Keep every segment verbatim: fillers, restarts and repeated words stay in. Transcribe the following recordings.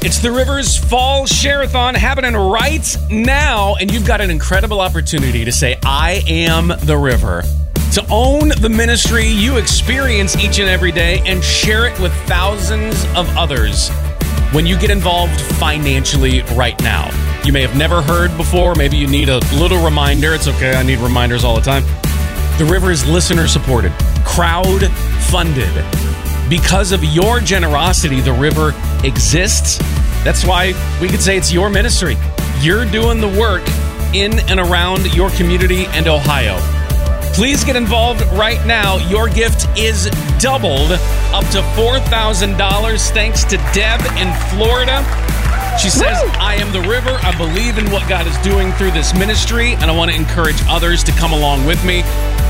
It's the Rivers Fall Share-a-thon happening right now, and you've got an incredible opportunity to say, I am the river. To own the ministry you experience each and every day and share it with thousands of others when you get involved financially right now. You may have never heard before. Maybe you need a little reminder. It's okay. I need reminders all the time. The River is listener-supported, crowd-funded. Because of your generosity, the River exists. That's why we could say it's your ministry. You're doing the work in and around your community and Ohio. Please get involved right now. Your gift is doubled up to four thousand dollars thanks to Deb in Florida. She says, Woo! I am the river. I believe in what God is doing through this ministry, and I want to encourage others to come along with me.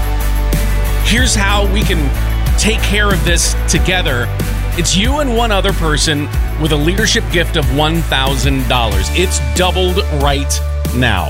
Here's how we can take care of this together. It's you and one other person with a leadership gift of one thousand dollars. It's doubled right now.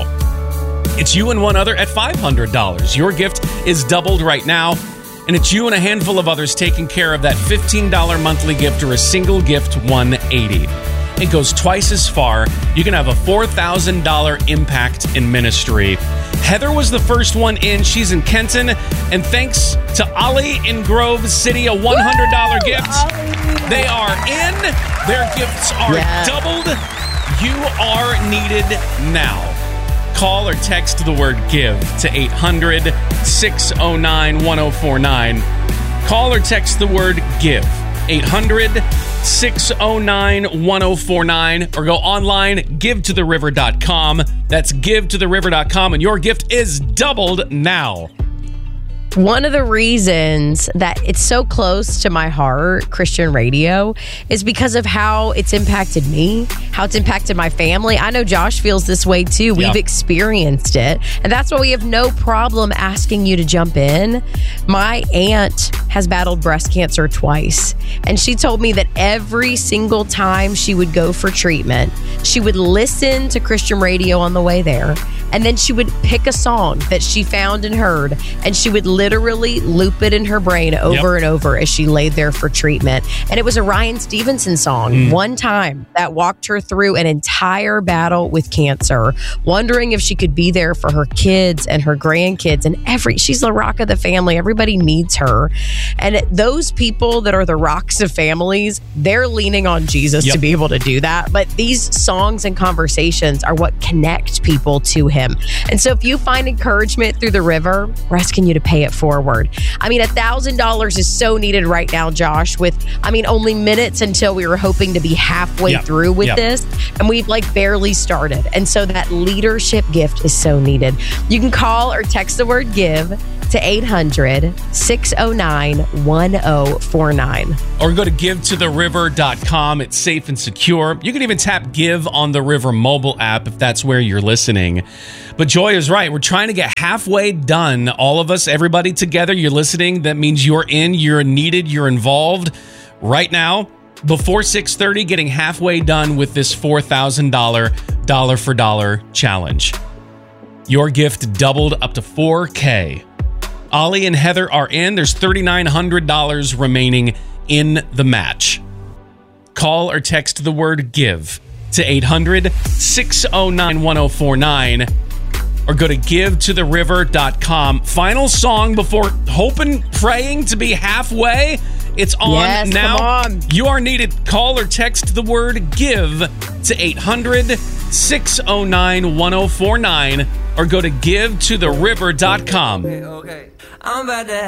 It's you and one other at five hundred dollars. Your gift is doubled right now. And it's you and a handful of others taking care of that fifteen dollars monthly gift or a single gift one hundred eighty dollars. It goes twice as far. You can have a four thousand dollars impact in ministry. Heather was the first one in. She's in Kenton. And thanks to Ollie in Grove City, a one hundred dollars Woo! Gift. Ollie. They are in. Their gifts are yeah. doubled. You are needed now. Call or text the word GIVE to eight hundred, six oh nine, one oh four nine. Call or text the word GIVE, eight hundred, six oh nine, one oh four nine, or go online, give to the river dot com. That's give to the river dot com, and your gift is doubled now. One of the reasons that it's so close to my heart, Christian radio, is because of how it's impacted me, how it's impacted my family. I know Josh feels this way too. We've yeah. experienced it. And that's why we have no problem asking you to jump in. My aunt has battled breast cancer twice. And she told me that every single time she would go for treatment, she would listen to Christian radio on the way there. And then she would pick a song that she found and heard, and she would literally loop it in her brain over yep. and over as she laid there for treatment. And it was a Ryan Stevenson song, mm. one time, that walked her through an entire battle with cancer, wondering if she could be there for her kids and her grandkids. And every she's the rock of the family. Everybody needs her. And those people that are the rocks of families, they're leaning on Jesus yep. to be able to do that. But these songs and conversations are what connect people to him. And so if you find encouragement through the river, we're asking you to pay it forward. I mean, one thousand dollars is so needed right now, Josh, with, I mean, only minutes until we were hoping to be halfway yep. through with yep. this. And we've like barely started. And so that leadership gift is so needed. You can call or text the word GIVE to eight hundred, six oh nine, one oh four nine. Or go to give to the river dot com. It's safe and secure. You can even tap Give on the River mobile app if that's where you're listening. But Joy is right. We're trying to get halfway done. All of us, everybody together, you're listening. That means you're in, you're needed, you're involved right now. Before six thirty, getting halfway done with this four thousand dollars dollar for dollar challenge. Your gift doubled up to four K. Ollie and Heather are in. There's three thousand nine hundred dollars remaining in the match. Call or text the word GIVE to eight hundred, six oh nine, one oh four nine or go to give to the river dot com. Final song before hoping, praying to be halfway. It's on yes, now. Come on. You are needed. Call or text the word GIVE to eight hundred, six oh nine, one oh four nine or go to give to the river dot com. Okay, okay. I'm about to